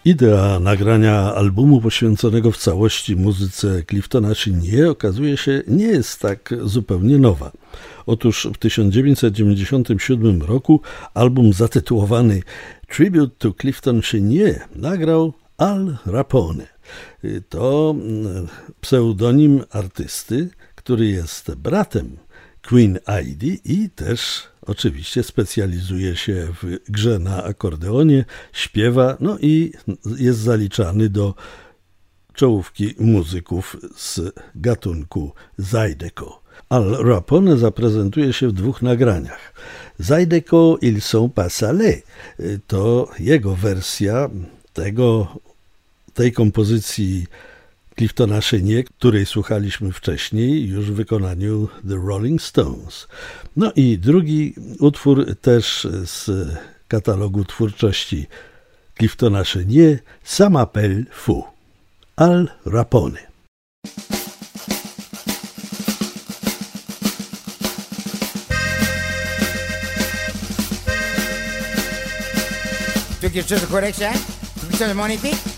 Idea nagrania albumu poświęconego w całości muzyce Cliftona Chenier okazuje się nie jest tak zupełnie nowa. Otóż w 1997 roku album zatytułowany Tribute to Clifton Chenier nagrał Al Rapone. To pseudonim artysty, który jest bratem Queen Ivy i też oczywiście specjalizuje się w grze na akordeonie, śpiewa, no i jest zaliczany do czołówki muzyków z gatunku Zydeco. Al Rapone zaprezentuje się w dwóch nagraniach. Zydeco Ils sont pas salés to jego wersja tej kompozycji Cliftona Chenier, której słuchaliśmy wcześniej już w wykonaniu The Rolling Stones. No i drugi utwór też z katalogu twórczości Cliftona Chenier, Ça m'appelle Fou, Al Rapone. Tu quelque chose de correct, ça? Tu veux ça de mon été?